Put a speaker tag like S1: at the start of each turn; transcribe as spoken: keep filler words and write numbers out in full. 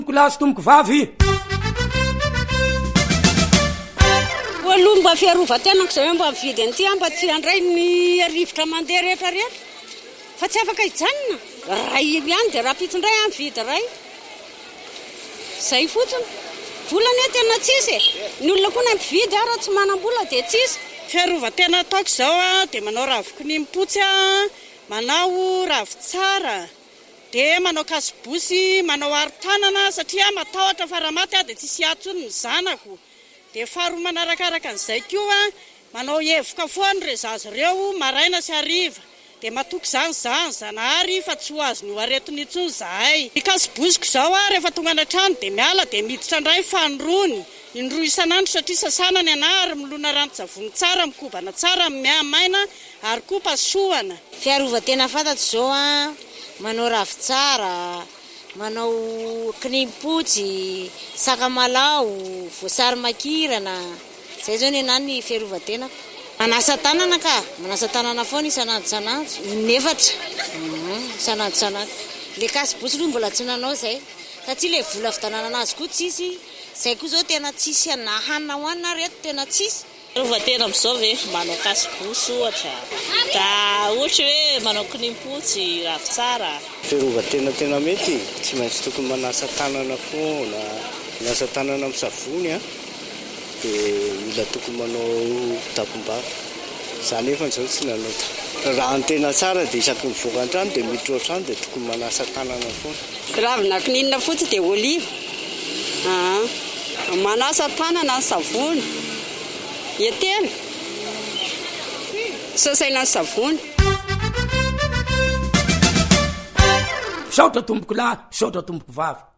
S1: Lasy tomboko vavy
S2: aloha mba fiarovan-tenako zay hoe mba mividy an'ity mba tsy handray ny rivotra mandeha rehetra rehetra fa tsy afaka hijanona ray ihany dia raha pitindray a mividy ray zay fotsiny volana e tena tsisy ny olona koa na mpividy ara tsy manam-bola dia tsisy. Fiarovan-tena ataoko izao a dia manao ravin-kinimpotsy a, manao ravitsara dia manao kasibosy, manao arotanana satria matahotra faramaty a dia tsisy atsony ny zanako. Dia faharoa manarakaraka an'izay koa manao evoka foana re zaza ireo maraina sy hariva dia matoky izany zany zanahary fa tsy ho azo ny ho aretiny intsony izahay. Ny kasibosiko izao a rehefa tonga any an-trano dia miala dia miditra indray fanirony indroa isan'andro satria sasana ny ana ary milona ranon-tsavony tsara, mikobana tsara, miamaina ary koa pasohana.
S3: Fiarovan-tena fantatro izao a manao ravitsara, manao kinimpotsy, sakamalao, voasary makirana, zay zao ny anany ny fiarovan-tena. Manasa tanana ka, manasa tanana foana isan'andro isan'andro, inefatra isan'andro isan'andro. Le kasibosy aloha mbola tsy nanao zay satria le vola fidanana anazy koa tsisy, zay koa zao tena tsisy anahanina hoanina reto tena tsisy.
S4: Fiarovan-tena amin'izao ve manao kasibosy ohatra, da ohatra hoe manao kinimpotsy, ravitsara.
S5: Fiarovan-tena tena mety tsy maintsy tokony manasa tanana foana, manasa tanana amin'ny savony a, dia mila tokony manao takom-bava. Izany efa izao tsy nanao. Raha ny tena tsara dia isaky mivoaka an-trano dia miditra ao-trano dia tokony manasa tanana foana.
S2: Ravina kininina fotsy dia oliva, manasa tanana ny savony, etela, sasaina ny savony.
S1: Misaotra tomboko lahy, misaotra tomboko vavy.